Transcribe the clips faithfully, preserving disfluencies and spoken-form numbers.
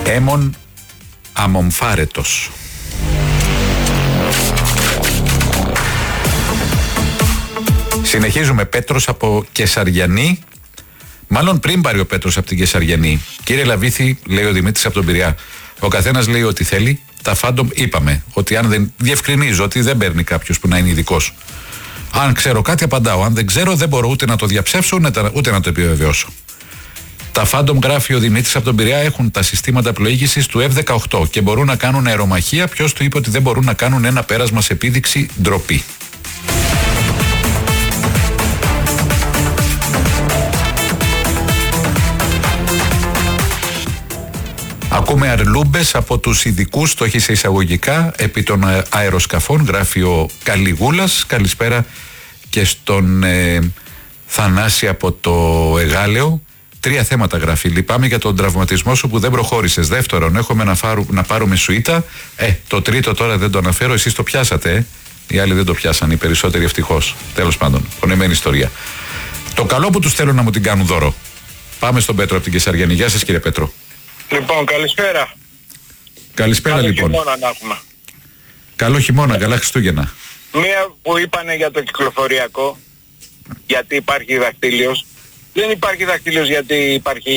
Έμον αμομφάρετος. Συνεχίζουμε. Πέτρος από Κεσαριανή. Μάλλον πριν πάρει ο Πέτρος από την Κεσαριανή. Κύριε Λαβίθη, λέει ο Δημήτρης από τον Πειραιά, ο καθένας λέει ό,τι θέλει. Τα φάντομ είπαμε ότι αν δεν διευκρινίζω ότι δεν παίρνει κάποιος που να είναι ειδικός. Αν ξέρω κάτι απαντάω. Αν δεν ξέρω δεν μπορώ ούτε να το διαψεύσω ούτε να το επιβεβαιώσω. Τα φάντομ, γράφει ο Δημήτρης από τον Πειραιά, έχουν τα συστήματα πλοήγησης του εφ δεκαοκτώ και μπορούν να κάνουν αερομαχία. Ποιος του είπε ότι δεν μπορούν να κάνουν ένα πέρασμα σε επίδειξη? Ντροπή. Ακούμε αρλούμπες από τους ειδικούς, το έχει σε εισαγωγικά, επί των αεροσκαφών, γράφει ο Καλιγούλας. Καλησπέρα και στον ε, Θανάση από το Εγάλεο. Τρία θέματα, γράφει. Λυπάμαι για τον τραυματισμό σου που δεν προχώρησες. Δεύτερον, έχουμε να, φάρου, να πάρουμε σουίτα. Ε, το τρίτο τώρα δεν το αναφέρω, εσείς το πιάσατε, ε. Οι άλλοι δεν το πιάσαν, οι περισσότεροι ευτυχώς. Τέλος πάντων, πονεμένη ιστορία. Το καλό που τους θέλω να μου την κάνουν δώρο. Πάμε στον Πέτρο από την Κεσαριανή. Γεια σας, κύριε Πέτρο. Λοιπόν, καλησπέρα. Καλησπέρα. Καλό λοιπόν. Χειμώνα να έχουμε. Καλό χειμώνα, καλά Χριστούγεννα. Μία που είπανε για το κυκλοφοριακό, γιατί υπάρχει δακτύλιος. Δεν υπάρχει δακτύλιος γιατί υπάρχει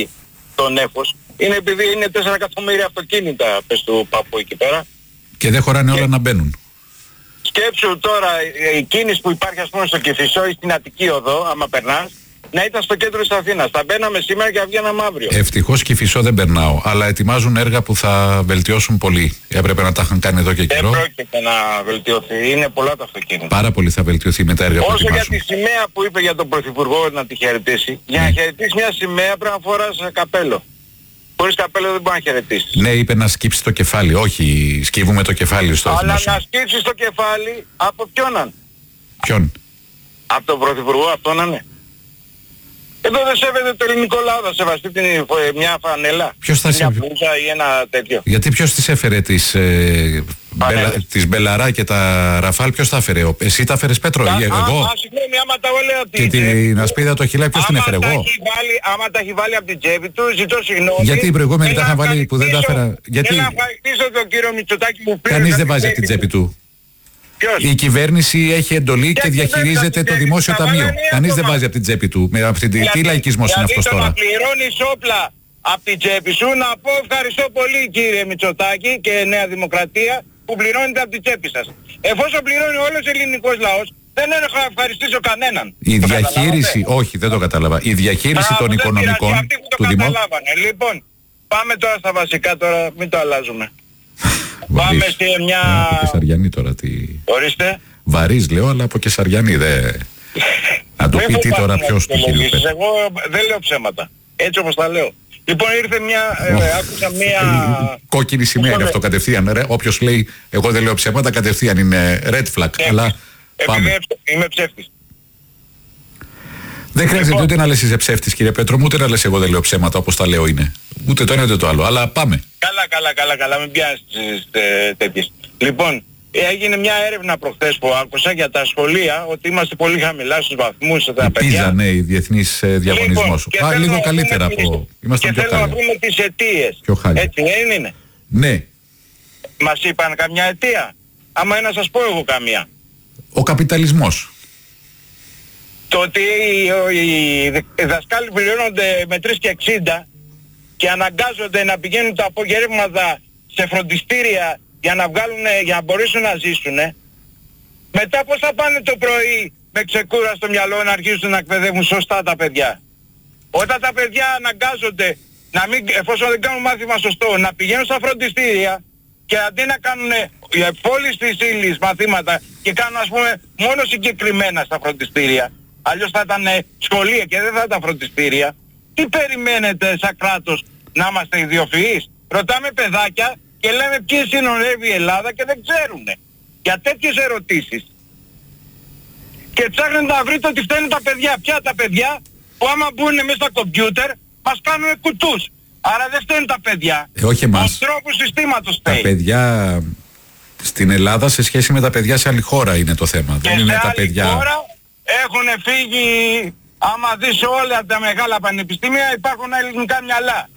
το νέφος. Είναι επειδή είναι τέσσερα εκατομμύρια αυτοκίνητα, πες του παππού εκεί πέρα. Και δεν χωράνε και... όλα να μπαίνουν. Σκέψου τώρα η κίνηση που υπάρχει, ας πούμε, στο Κηφισό ή στην Αττική Οδό, άμα περνάς, να ήταν στο κέντρο της Αθήνας. Θα μπαίναμε σήμερα και θα βγαίναμε αύριο. Ευτυχώς Κηφισό δεν περνάω, αλλά ετοιμάζουν έργα που θα βελτιώσουν πολύ. Έπρεπε να τα είχαν κάνει εδώ και καιρό. Δεν πρόκειται να βελτιωθεί. Είναι πολλά τα αυτοκίνητα. Πάρα πολύ θα βελτιωθεί με τα έργα που ετοιμάζουν. Όσο για τη σημαία που είπε για τον Πρωθυπουργό να τη χαιρετήσει, για ναι. να χαιρετήσει μια σημαία πρέπει να φοράς καπέλο. Χωρίς καπέλο δεν μπορεί να χαιρετήσεις. Ναι, είπε να σκύψει το κεφάλι. Όχι, σκύβουμε το κεφάλι στο Αλλά δημόσιο. να σκύψεις το κεφάλι από ποιον? Ποιον? Από τον Πρωθυπουργό, αυτό να είναι. Εδώ δεν σέβεται το ελληνικό λαό, θα σεβαστεί την, μια φανέλα. Ποιος θα μια πλούζα ή ένα τέτοιο. Γιατί ποιος τις έφερε τις, ε, μπελα, τις Μπελαρά και τα Ραφάλ, ποιος τα έφερε? Εσύ τα έφερες, Πέτρο, τα, ή εγώ? Α, α, συγγνώμη, άμα τα λέω ότι... Και την ασπίδα το χιλάκι, ποιος την έφερε? Εγώ? Βάλει, άμα τα έχει βάλει από την τσέπη του, ζητώ συγγνώμη. Γιατί οι προηγούμενοι τα είχαν βάλει που δεν τα έφερα? Γιατί... Θέλω να ευχαριστήσω τον κύριο Μητσοτάκη που πήρε... Κανείς δεν βάζει από την τσέπη του. Ποιος? Η κυβέρνηση έχει εντολή και, και διαχειρίζεται το δημόσιο ταμείο. Κανείς δεν βάζει από την τσέπη του. Με αυτή την... Τι λαϊκισμός είναι αυτός τώρα? Γιατί το να πληρώνεις όπλα από την τσέπη σου, να πω ευχαριστώ πολύ κύριε Μητσοτάκη και Νέα Δημοκρατία που πληρώνετε από την τσέπη σας. Εφόσον πληρώνει όλος ο ελληνικός λαός, δεν έχω να ευχαριστήσω κανέναν. Η το διαχείριση, όχι δεν το κατάλαβα, η διαχείριση Α, των οικονομικών του δημόσιου... Λοιπόν, πάμε τώρα στα βασικά, τώρα μην το αλλάζουμε. Πάμε σε μια... Από Κεσαριανή τώρα τι... Ορίστε. Βαρύς λέω, αλλά από Κεσαριανή δε... Να το πει τι τώρα ποιος του χειρίου. Εγώ δεν λέω ψέματα. Έτσι όπως τα λέω. Λοιπόν ήρθε μια... Ε, άκουσα μια... Κόκκινη σημαία είναι αυτό κατευθείαν. Ρε. Όποιος λέει εγώ δεν λέω ψέματα κατευθείαν είναι red flag. Αλλά πάμε. Είμαι ψεύτης. Δεν χρειάζεται λοιπόν, ούτε να λες είσαι ψεύτης κύριε Πέτρο μου, ούτε να λες εγώ δεν λέω ψέματα όπως τα λέω είναι. Ούτε το ένα ούτε το άλλο. Αλλά πάμε. Καλά, καλά, καλά, καλά. Μην πιάσεις ε, τέτοιες. Λοιπόν, έγινε μια έρευνα προχθές που άκουσα για τα σχολεία ότι είμαστε πολύ χαμηλά στους βαθμούς στα παιδιά. Πίζα, ναι, η διεθνής ε, διαγωνισμός. Λοιπόν, Α, λίγο καλύτερα από... Είμαστε και πιο θέλω να βρούμε τις αιτίες. Έτσι δεν είναι? Ναι. Μας είπαν καμιά αιτία? Άμα είναι να σας πω εγώ καμία. Ο καπιταλισμός. Το ότι οι δασκάλοι πληρώνονται με τρεις και εξήντα και αναγκάζονται να πηγαίνουν τα απογεύματα σε φροντιστήρια για να βγάλουν, για να μπορέσουν να ζήσουν. Μετά πώς θα πάνε το πρωί με ξεκούρα στο μυαλό να αρχίσουν να εκπαιδεύουν σωστά τα παιδιά? Όταν τα παιδιά αναγκάζονται να μην, εφόσον δεν κάνουν μάθημα σωστό, να πηγαίνουν στα φροντιστήρια και αντί να κάνουν πόλης της ύλης μαθήματα και κάνουν ας πούμε μόνο συγκεκριμένα στα φροντιστήρια, αλλιώς θα ήταν σχολεία και δεν θα ήταν φροντιστήρια. Τι περιμένετε σαν κράτος, να είμαστε ιδιοφυείς? Ρωτάμε παιδάκια και λέμε ποιοι συνορεύει η Ελλάδα και δεν ξέρουνε. Για τέτοιες ερωτήσεις. Και ψάχνετε να βρείτε ότι φταίνουν τα παιδιά. Ποια τα παιδιά που άμα μπουν μέσα στα κομπιούτερ μας κάνουν κουτούς. Άρα δεν φταίνουν τα παιδιά. Ε, όχι εμάς. Τους τρόπους συστήματος φταίει. Τα παιδιά στην Ελλάδα σε σχέση με τα παιδιά σε άλλη χώρα είναι το θέμα. Και δεν είναι σε τα άλλη παιδιά... χώρα έχουν φύγει, άμα δεις όλα τα μεγάλα πανεπιστήμια υπάρχουν ελληνικά μυαλά.